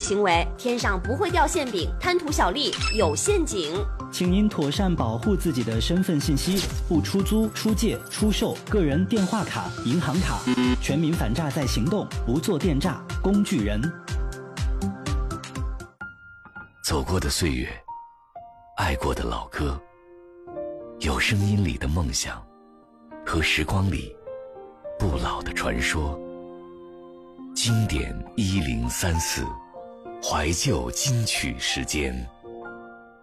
行为，天上不会掉馅饼，贪图小利有陷阱。 请您妥善保护自己的身份信息，不出租、出借、出售个人电话卡、银行卡。全民反诈在行动，不做电诈工具人。 走过的岁月，爱过的老歌，有声音里的梦想，和时光里不老的传说。经典1034，怀旧金曲时间。